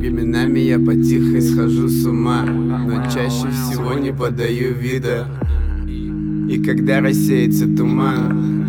Временами я потихо схожу с ума, но чаще всего не подаю вида. И когда рассеется туман,